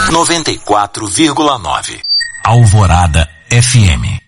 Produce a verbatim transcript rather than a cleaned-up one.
noventa e quatro vírgula nove. Alvorada F M.